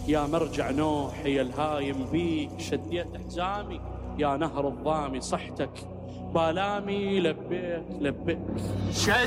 يا مرجع نوح يا الهايم بيك شديت حزامي، يا نهر الظامي صحتك بالامي لبيك لبيك.